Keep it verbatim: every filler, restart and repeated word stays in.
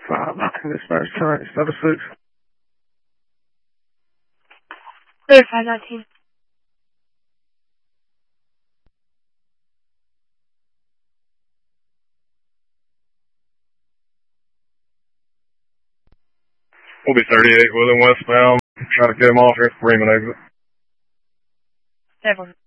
Five, dispatch current, seven six. thirty-five nineteen. We'll be thirty-eight Wheeling westbound. Try to get him off here. Freeman exit. Seven.